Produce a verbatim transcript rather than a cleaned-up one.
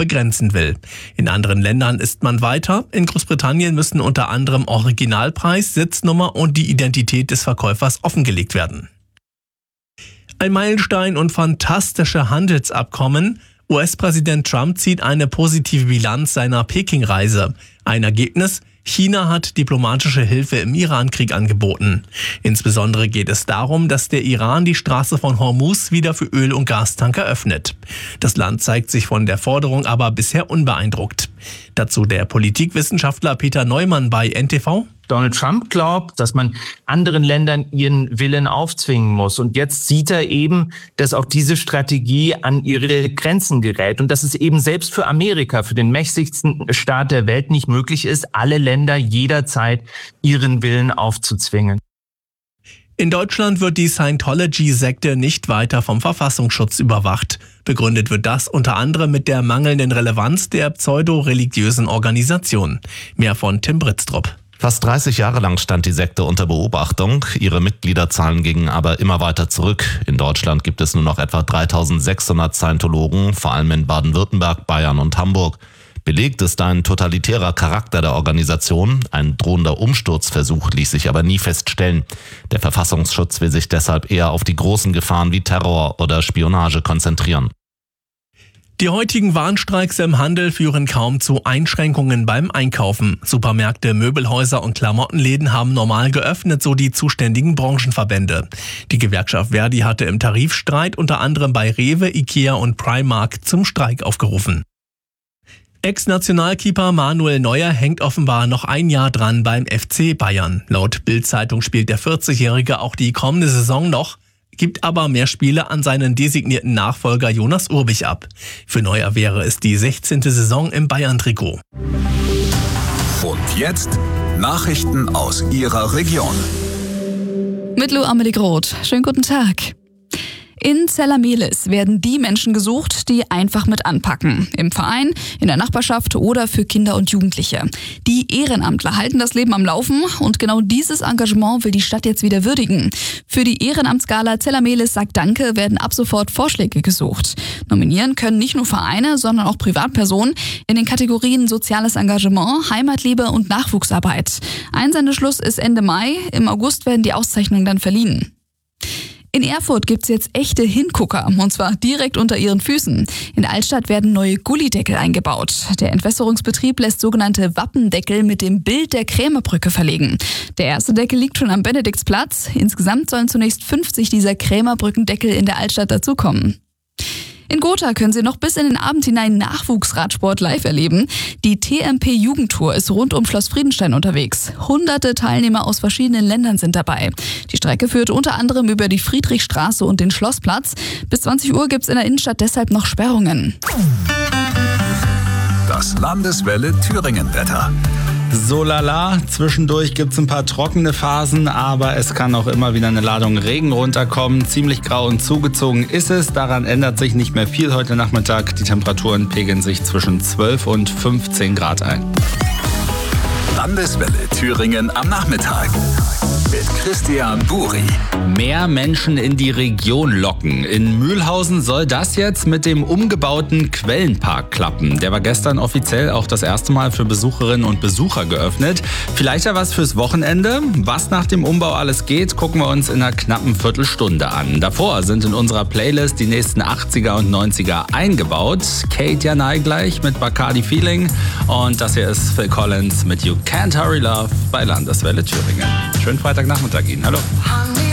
begrenzen will. In anderen Ländern ist man weiter. In Großbritannien müssen unter anderem Originalpreis, Sitznummer und die Identität des Verkäufers offengelegt werden. Ein Meilenstein und fantastische Handelsabkommen. U S-Präsident Trump zieht eine positive Bilanz seiner Peking-Reise. Ein Ergebnis: China hat diplomatische Hilfe im Iran-Krieg angeboten. Insbesondere geht es darum, dass der Iran die Straße von Hormuz wieder für Öl- und Gastanker öffnet. Das Land zeigt sich von der Forderung aber bisher unbeeindruckt. Dazu der Politikwissenschaftler Peter Neumann bei N T V. Donald Trump glaubt, dass man anderen Ländern ihren Willen aufzwingen muss. Und jetzt sieht er eben, dass auch diese Strategie an ihre Grenzen gerät und dass es eben selbst für Amerika, für den mächtigsten Staat der Welt, nicht möglich ist, alle Länder jederzeit ihren Willen aufzuzwingen. In Deutschland wird die Scientology-Sekte nicht weiter vom Verfassungsschutz überwacht. Begründet wird das unter anderem mit der mangelnden Relevanz der pseudo-religiösen Organisation. Mehr von Tim Britztrup. Fast dreißig Jahre lang stand die Sekte unter Beobachtung. Ihre Mitgliederzahlen gingen aber immer weiter zurück. In Deutschland gibt es nur noch etwa dreitausendsechshundert Scientologen, vor allem in Baden-Württemberg, Bayern und Hamburg. Belegt ist ein totalitärer Charakter der Organisation. Ein drohender Umsturzversuch ließ sich aber nie feststellen. Der Verfassungsschutz will sich deshalb eher auf die großen Gefahren wie Terror oder Spionage konzentrieren. Die heutigen Warnstreiks im Handel führen kaum zu Einschränkungen beim Einkaufen. Supermärkte, Möbelhäuser und Klamottenläden haben normal geöffnet, so die zuständigen Branchenverbände. Die Gewerkschaft Verdi hatte im Tarifstreit unter anderem bei Rewe, Ikea und Primark zum Streik aufgerufen. Ex-Nationalkeeper Manuel Neuer hängt offenbar noch ein Jahr dran beim F C Bayern. Laut Bild-Zeitung spielt der vierzigjährige auch die kommende Saison noch, gibt aber mehr Spiele an seinen designierten Nachfolger Jonas Urbich ab. Für Neuer wäre es die sechzehnte Saison im Bayern-Trikot. Und jetzt Nachrichten aus Ihrer Region. Mit Lou Amelie Groth. Schönen guten Tag. In Zellamelis werden die Menschen gesucht, die einfach mit anpacken. Im Verein, in der Nachbarschaft oder für Kinder und Jugendliche. Die Ehrenamtler halten das Leben am Laufen und genau dieses Engagement will die Stadt jetzt wieder würdigen. Für die Ehrenamtsgala Zellamelis sagt Danke werden ab sofort Vorschläge gesucht. Nominieren können nicht nur Vereine, sondern auch Privatpersonen in den Kategorien Soziales Engagement, Heimatliebe und Nachwuchsarbeit. Einsendeschluss ist Ende Mai, im August werden die Auszeichnungen dann verliehen. In Erfurt gibt's jetzt echte Hingucker, und zwar direkt unter ihren Füßen. In der Altstadt werden neue Gullideckel eingebaut. Der Entwässerungsbetrieb lässt sogenannte Wappendeckel mit dem Bild der Krämerbrücke verlegen. Der erste Deckel liegt schon am Benediktsplatz. Insgesamt sollen zunächst fünfzig dieser Krämerbrückendeckel in der Altstadt dazukommen. In Gotha können Sie noch bis in den Abend hinein Nachwuchsradsport live erleben. Die T M P-Jugendtour ist rund um Schloss Friedenstein unterwegs. Hunderte Teilnehmer aus verschiedenen Ländern sind dabei. Die Strecke führt unter anderem über die Friedrichstraße und den Schlossplatz. Bis zwanzig Uhr gibt es in der Innenstadt deshalb noch Sperrungen. Das Landeswelle Thüringen-Wetter. So lala, zwischendurch gibt's ein paar trockene Phasen, aber es kann auch immer wieder eine Ladung Regen runterkommen. Ziemlich grau und zugezogen ist es, daran ändert sich nicht mehr viel heute Nachmittag. Die Temperaturen pegeln sich zwischen zwölf und fünfzehn Grad ein. Landeswelle Thüringen am Nachmittag mit Christian Buri. Mehr Menschen in die Region locken. In Mühlhausen soll das jetzt mit dem umgebauten Quellenpark klappen. Der war gestern offiziell auch das erste Mal für Besucherinnen und Besucher geöffnet. Vielleicht ja was fürs Wochenende. Was nach dem Umbau alles geht, gucken wir uns in einer knappen Viertelstunde an. Davor sind in unserer Playlist die nächsten achtziger und neunziger eingebaut. Kate Janai gleich mit Bacardi Feeling. Und das hier ist Phil Collins mit You Can't Hurry Love bei Landeswelle Thüringen. Schönen Freitagnachmittag Ihnen. Hallo.